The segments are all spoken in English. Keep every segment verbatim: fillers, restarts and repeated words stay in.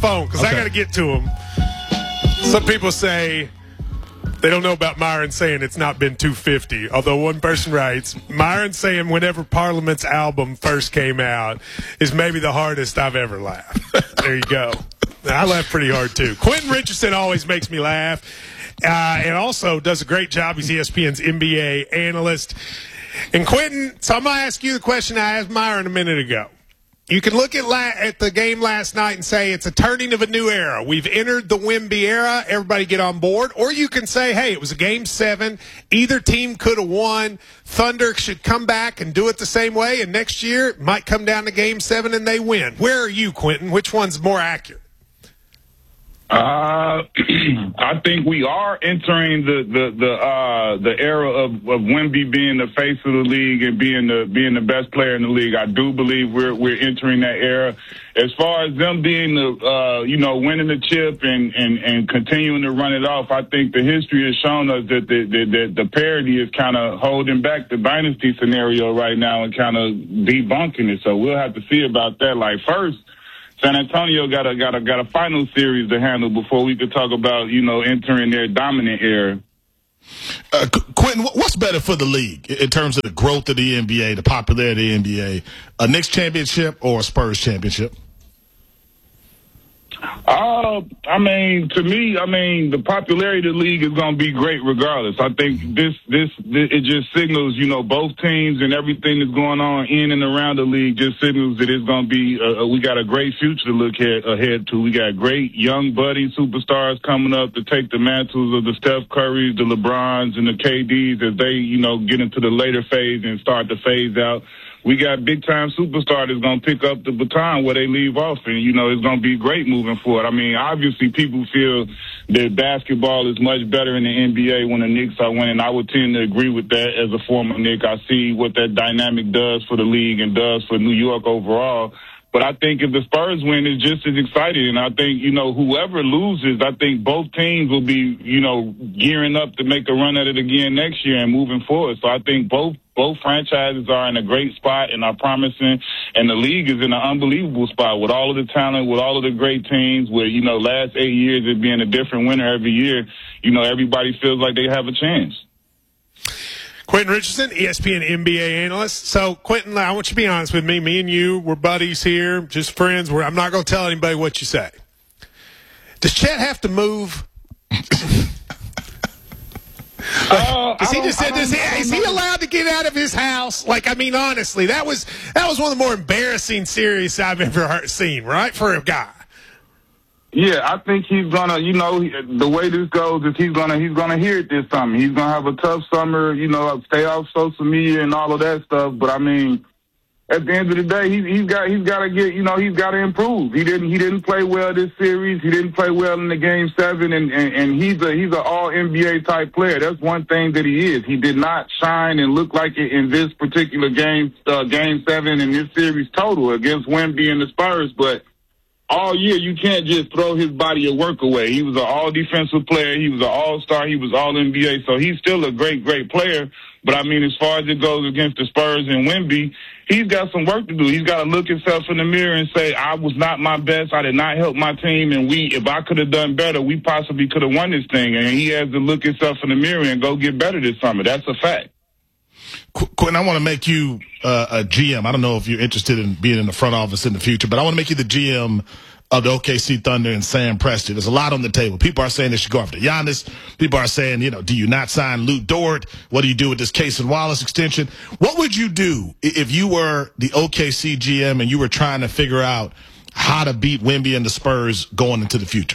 phone because Okay. I got to get to him. Some people say they don't know about Myron saying it's not been two fifty. Although one person writes, Myron saying whenever Parliament's album first came out is maybe the hardest I've ever laughed. There you go. I laugh pretty hard, too. Quentin Richardson always makes me laugh. Uh, and also does a great job. He's E S P N's N B A analyst. And Quentin, so I'm going to ask you the question I asked Myron a minute ago. You can look at la- at the game last night and say it's a turning of a new era. We've entered the Wemby era. Everybody get on board. Or you can say, hey, it was a game seven. Either team could have won. Thunder should come back and do it the same way. And next year it might come down to game seven and they win. Where are you, Quentin? Which one's more accurate? Uh, I think we are entering the the the uh, the era of, of Wemby being the face of the league and being the being the best player in the league. I do believe we're we're entering that era. As far as them being the uh, you know winning the chip and, and, and continuing to run it off, I think the history has shown us that the the, the, the parity is kind of holding back the dynasty scenario right now and kind of debunking it. So we'll have to see about that. Like first, San Antonio got a got a got a final series to handle before we could talk about you know entering their dominant era. Uh, Qu- Quentin, wh- what's better for the league in terms of the growth of the N B A, the popularity of the N B A, a Knicks championship or a Spurs championship? Uh, I mean, to me, I mean, the popularity of the league is going to be great regardless. I think this, this, this, it just signals, you know, both teams and everything that's going on in and around the league just signals that it's going to be, uh, we got a great future to look at, ahead to. We got great young budding superstars coming up to take the mantles of the Steph Currys, the LeBrons, and the K Ds as they, you know, get into the later phase and start to phase out. We got big-time superstar that's going to pick up the baton where they leave off, and, you know, it's going to be great moving forward. I mean, obviously people feel that basketball is much better in the N B A when the Knicks are winning. I would tend to agree with that as a former Knick. I see what that dynamic does for the league and does for New York overall. But I think if the Spurs win, it's just as exciting. And I think, you know, whoever loses, I think both teams will be, you know, gearing up to make a run at it again next year and moving forward. So I think both both franchises are in a great spot and are promising. And the league is in an unbelievable spot with all of the talent, with all of the great teams, where, you know, last eight years of being a different winner every year, you know, everybody feels like they have a chance. Quentin Richardson, E S P N N B A analyst. So, Quentin, I want you to be honest with me. Me and you, we're buddies here, just friends. We're, I'm not going to tell anybody what you say. Does Chet have to move? Uh, is he I just don't- I is he, don't- I don't is he know. allowed to get out of his house? Like, I mean, honestly, that was that was one of the more embarrassing series I've ever heard, seen. Right, for a guy. Yeah, I think he's gonna, you know, the way this goes is he's gonna he's gonna hear it this summer. He's gonna have a tough summer, you know, stay off social media and all of that stuff. But I mean, at the end of the day, he, he's got he's got to get, you know, he's got to improve. He didn't he didn't play well this series. He didn't play well in the game seven, and and, and he's a he's an all N B A type player. That's one thing that he is. He did not shine and look like it in this particular game, uh, game seven in this series total against Wemby and the Spurs, but. All year, you can't just throw his body of work away. He was an all-defensive player. He was an all-star. He was all-N B A. So he's still a great, great player. But, I mean, as far as it goes against the Spurs and Wemby, he's got some work to do. He's got to look himself in the mirror and say, I was not my best. I did not help my team. And we, if I could have done better, we possibly could have won this thing. And he has to look himself in the mirror and go get better this summer. That's a fact. Qu- Quentin, I want to make you uh, a G M. I don't know if you're interested in being in the front office in the future, but I want to make you the G M of the O K C Thunder and Sam Presti. There's a lot on the table. People are saying they should go after Giannis. People are saying, you know, do you not sign Lou Dort? What do you do with this Casey Wallace extension? What would you do if you were the O K C G M and you were trying to figure out how to beat Wemby and the Spurs going into the future?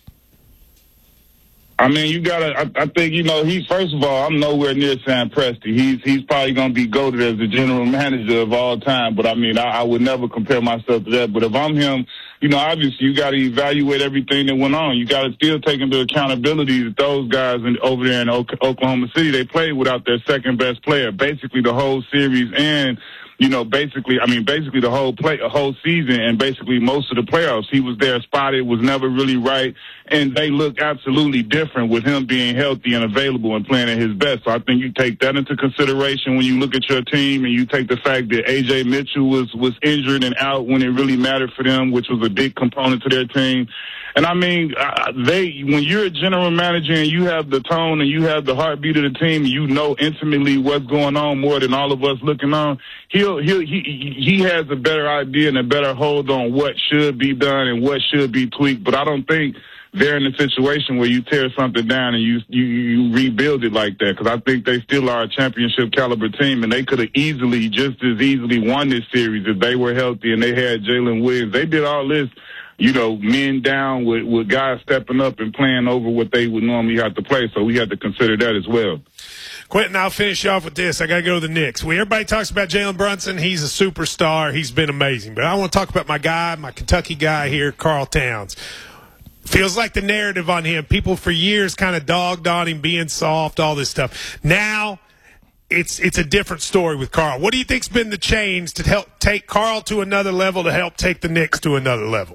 I mean, you gotta. I, I think you know. He first of all, I'm nowhere near Sam Presti. He's he's probably gonna be goated as the general manager of all time. But I mean, I, I would never compare myself to that. But if I'm him, you know, obviously you got to evaluate everything that went on. You got to still take into accountability that those guys in, over there in o- Oklahoma City, they played without their second best player, basically the whole series and you know, basically, I mean, basically the whole play, a whole season, and basically most of the playoffs. He was there, spotted, was never really right, and they look absolutely different with him being healthy and available and playing at his best. So I think you take that into consideration when you look at your team, and you take the fact that A J Mitchell was was injured and out when it really mattered for them, which was a big component to their team. And I mean, uh, they when you're a general manager and you have the tone and you have the heartbeat of the team, you know intimately what's going on more than all of us looking on. He'll, he'll, he he has a better idea and a better hold on what should be done and what should be tweaked. But I don't think they're in a situation where you tear something down and you you, you rebuild it like that, because I think they still are a championship caliber team, and they could have easily, just as easily, won this series if they were healthy and they had Jalen Williams. They did all this, you know, men down with, with guys stepping up and playing over what they would normally have to play. So we have to consider that as well. Quentin, I'll finish off with this. I got to go to the Knicks. We, everybody talks about Jalen Brunson. He's a superstar. He's been amazing. But I want to talk about my guy, my Kentucky guy here, Karl Towns. Feels like the narrative on him, people for years kind of dogged on him being soft, all this stuff. Now it's it's a different story with Karl. What do you think's been the change to help take Karl to another level, to help take the Knicks to another level?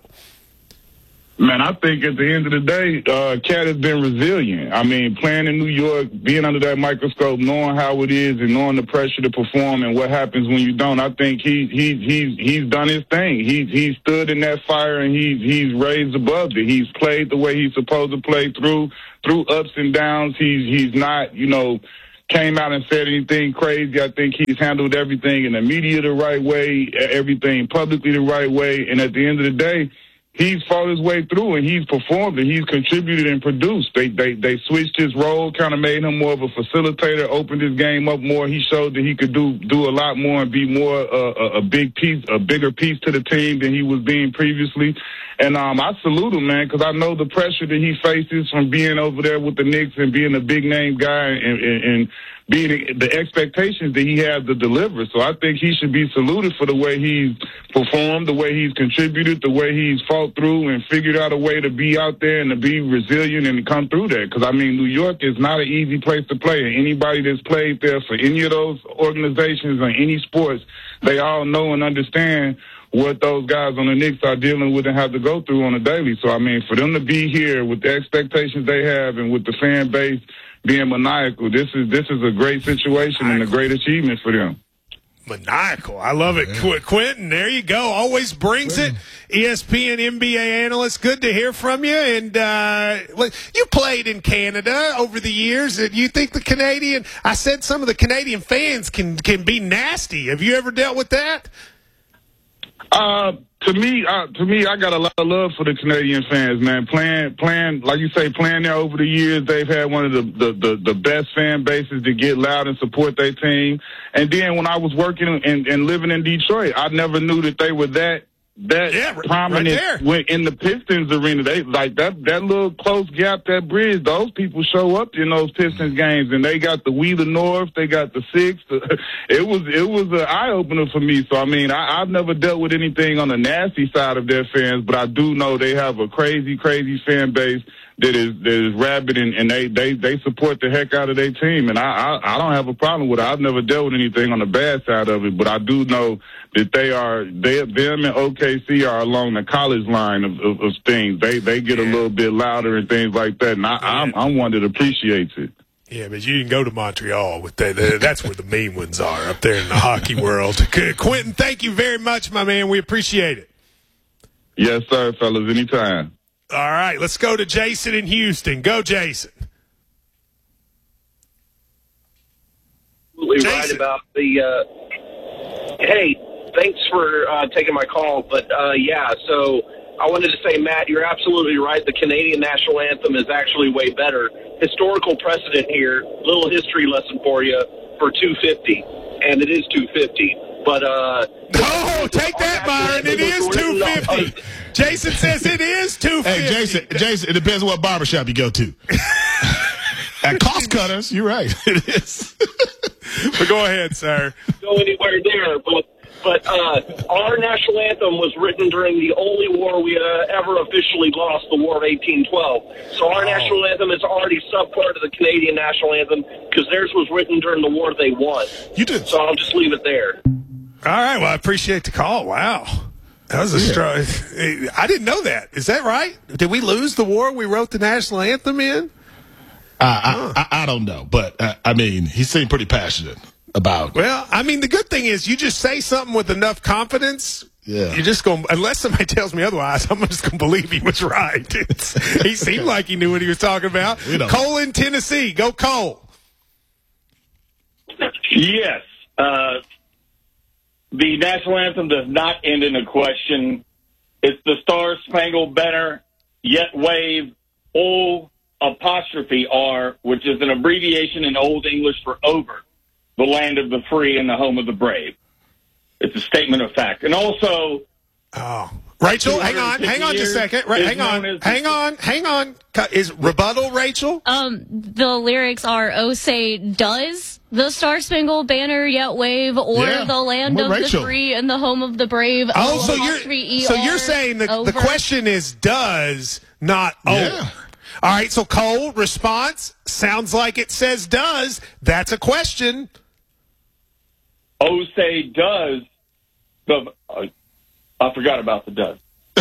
Man, I think at the end of the day, uh, Cat has been resilient. I mean, playing in New York, being under that microscope, knowing how it is and knowing the pressure to perform and what happens when you don't, I think he, he, he's, he's done his thing. He's, he's stood in that fire and he's, he's raised above it. He's played the way he's supposed to play through, through ups and downs. He's, he's not, you know, came out and said anything crazy. I think he's handled everything in the media the right way, everything publicly the right way. And at the end of the day, he's fought his way through, and he's performed, and he's contributed and produced. They they they switched his role, kind of made him more of a facilitator, opened his game up more. He showed that he could do do a lot more and be more uh, a, a big piece, a bigger piece to the team than he was being previously. And um, I salute him, man, because I know the pressure that he faces from being over there with the Knicks and being a big name guy and, and, and being the expectations that he has to deliver. So I think he should be saluted for the way he's performed, the way he's contributed, the way he's fought through and figured out a way to be out there and to be resilient and to come through that. Because, I mean, New York is not an easy place to play. And anybody that's played there for any of those organizations or any sports, they all know and understand what those guys on the Knicks are dealing with and have to go through on a daily. So, I mean, for them to be here with the expectations they have and with the fan base being maniacal, this is this is a great situation and a great achievement for them. Maniacal. I love it. Yeah. Qu- Quentin, there you go. Always brings Quentin. it. E S P N N B A analyst. Good to hear from you. And uh, you played in Canada over the years. And you think the Canadian – I said some of the Canadian fans can, can be nasty. Have you ever dealt with that? Uh, to me, uh, to me, I got a lot of love for the Canadian fans, man. Playing, playing, like you say, playing there over the years, they've had one of the, the, the, the best fan bases to get loud and support their team. And then when I was working and, and living in Detroit, I never knew that they were that that yeah, prominent right when, in the Pistons arena. They like that that little close gap, that bridge. Those people show up in those Pistons games, and they got the We the North, they got the Six. The, it was it was an eye opener for me. So I mean, I, I've never dealt with anything on the nasty side of their fans, but I do know they have a crazy, crazy fan base that is that is rabid, and, and they, they they support the heck out of their team, and I, I I don't have a problem with it. I've never dealt with anything on the bad side of it, but I do know that they are they them and O K C are along the college line of, of, of things. They they get a little bit louder and things like that, and I, I'm I'm one that appreciates it. Yeah, but you didn't go to Montreal with that. That's where the mean ones are, up there in the hockey world. Quentin, thank you very much, my man. We appreciate it. Yes, sir, fellas. Anytime. All right, let's go to Jason in Houston. Go, Jason. Absolutely right about the uh, – hey, thanks for uh, taking my call. But, uh, yeah, so I wanted to say, Matt, you're absolutely right. The Canadian national anthem is actually way better. Historical precedent here, little history lesson for you for two fifty, and it is two fifty. But uh, no, take that, Byron. It is two fifty. Jason says it is two fifty. Hey, Jason, Jason, it depends on what barbershop you go to. At Cost Cutters, you're right. It is. But go ahead, sir. Go anywhere there, but but uh, our national anthem was written during the only war we uh, ever officially lost, the War of eighteen twelve. So our oh. national anthem is already subpart of the Canadian national anthem because theirs was written during the war they won. You did. So I'll just leave it there. All right. Well, I appreciate the call. Wow. That was a Yeah. strong. I didn't know that. Is that right? Did we lose the war we wrote the national anthem in? Uh, I, I I don't know, but uh, I mean, he seemed pretty passionate about. Well, I mean, the good thing is you just say something with enough confidence. Yeah. You're just going, unless somebody tells me otherwise, I'm just going to believe he was right. It's, he seemed like he knew what he was talking about. We don't. Cole in Tennessee. Go Cole. Yes. Uh, the national anthem does not end in a question. It's the Star Spangled Banner, yet wave, O apostrophe R, which is an abbreviation in Old English for over, the land of the free and the home of the brave. It's a statement of fact. And also, Oh. Rachel, hang on. Hang on just a second. Right, is hang on. known as- Hang on. Hang on. Is rebuttal, Rachel? Um, the lyrics are, oh, say, does the Star Spangled Banner yet wave, or Yeah, the land I'm of with the Rachel. free and the home of the brave? Oh, so apostrophe you're so E R you're saying that the over. question is does, not oh. Yeah. All right, so Cole, response sounds like it says does. That's a question. O say does, the, uh, I forgot about the does.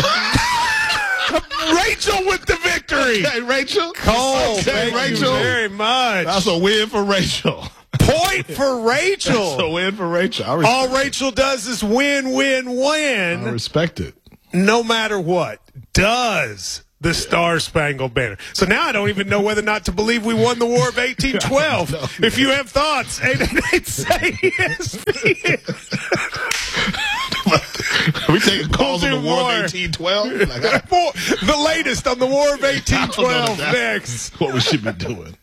Rachel with the victory. Hey, Rachel. Cole, Okay, thank Rachel. you very much. That's a win for Rachel. Point for That's a Rachel. win for Rachel. I respect, All Rachel does is win, win, I win, respect it. no matter what. Does the Star Spangled Banner. So now I don't even know whether or not to believe we won the War of eighteen twelve. No. If you have thoughts, eight eight eight, say E S P N. Are we taking calls We'll on do the War more. of eighteen twelve? Like, I, More- the latest on the War of eighteen I don't know twelve that- next. What we should be doing.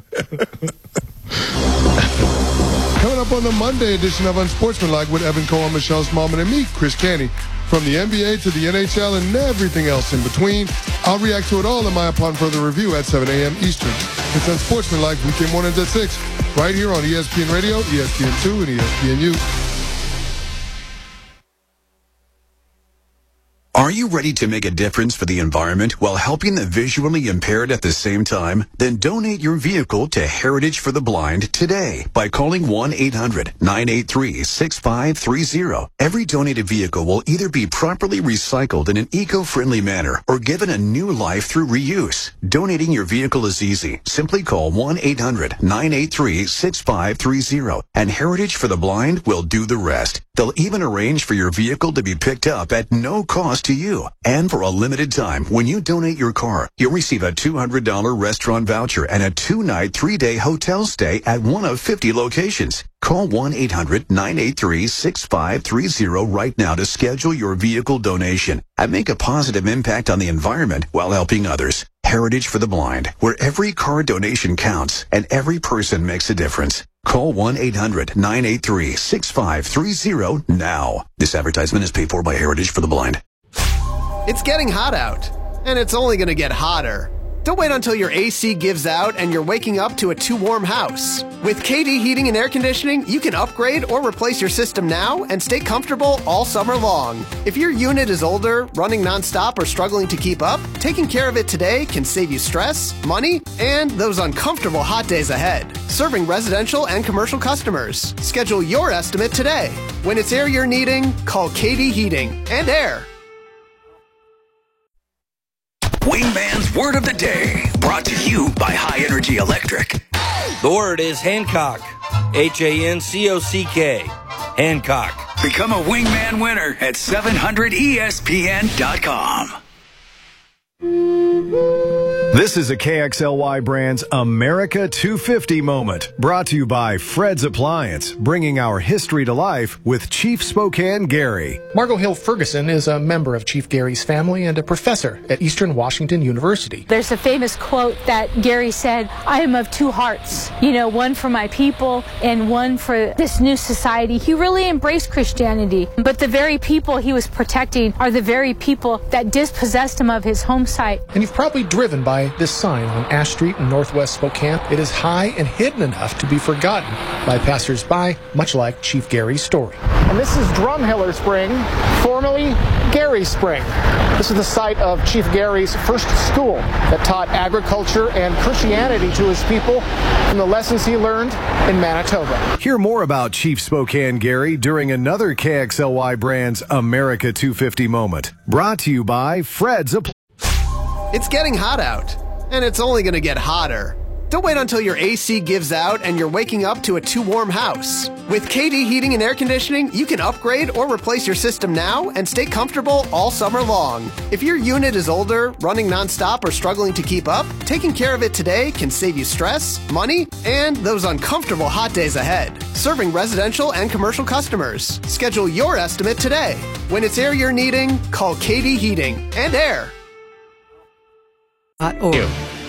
Coming up on the Monday edition of Unsportsmanlike with Evan Cole, Michelle Smallman, and me, Chris Canty. From the N B A to the N H L and everything else in between, I'll react to it all in my Upon Further Review at seven a.m. Eastern. It's Unsportsmanlike weekday mornings at six, right here on E S P N Radio, E S P N two, and E S P N U. Are you ready to make a difference for the environment while helping the visually impaired at the same time? Then donate your vehicle to Heritage for the Blind today by calling one eight hundred nine eight three six five three zero. Every donated vehicle will either be properly recycled in an eco-friendly manner or given a new life through reuse. Donating your vehicle is easy. Simply call one eight hundred nine eight three six five three zero and Heritage for the Blind will do the rest. They'll even arrange for your vehicle to be picked up at no cost to you. And for a limited time, when you donate your car, you'll receive a two hundred dollars restaurant voucher and a two-night, three-day hotel stay at one of fifty locations. Call one eight hundred nine eight three six five three zero right now to schedule your vehicle donation and make a positive impact on the environment while helping others. Heritage for the Blind, where every car donation counts and every person makes a difference. Call one eight hundred nine eight three six five three zero now. This advertisement is paid for by Heritage for the Blind. It's getting hot out, and it's only going to get hotter. Don't wait until your A C gives out and you're waking up to a too warm house. With K D Heating and Air Conditioning, you can upgrade or replace your system now and stay comfortable all summer long. If your unit is older, running nonstop, or struggling to keep up, taking care of it today can save you stress, money, and those uncomfortable hot days ahead. Serving residential and commercial customers. Schedule your estimate today. When it's air you're needing, call K D Heating and Air. Wingman's Word of the Day, brought to you by High Energy Electric. The word is Hancock. H A N C O C K. Hancock. Become a Wingman winner at seven hundred E S P N dot com. This is a K X L Y Brands America two fifty moment, brought to you by Fred's Appliance, bringing our history to life with Chief Spokane Gary. Margot Hill Ferguson is a member of Chief Gary's family and a professor at Eastern Washington University. There's a famous quote that Gary said, I am of two hearts, you know, one for my people and one for this new society. He really embraced Christianity, but the very people he was protecting are the very people that dispossessed him of his home site. And you've probably driven by this sign on Ash Street in Northwest Spokane. It is high and hidden enough to be forgotten by passersby, much like Chief Gary's story. And this is Drumheller Spring, formerly Gary Spring. This is the site of Chief Gary's first school that taught agriculture and Christianity to his people from the lessons he learned in Manitoba. Hear more about Chief Spokane Gary during another K X L Y Brands America two fifty moment. Brought to you by Fred's Appliances. It's getting hot out, and it's only going to get hotter. Don't wait until your A C gives out and you're waking up to a too warm house. With K D Heating and Air Conditioning, you can upgrade or replace your system now and stay comfortable all summer long. If your unit is older, running nonstop, or struggling to keep up, taking care of it today can save you stress, money, and those uncomfortable hot days ahead. Serving residential and commercial customers. Schedule your estimate today. When it's air you're needing, call K D Heating and Air. Or